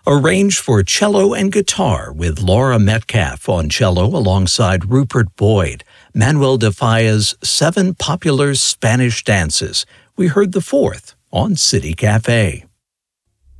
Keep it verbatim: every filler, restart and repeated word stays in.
arranged for cello and guitar with Laura Metcalf on cello alongside Rupert Boyd. Manuel de Falla's Seven Popular Spanish Dances. We heard the fourth on City Cafe.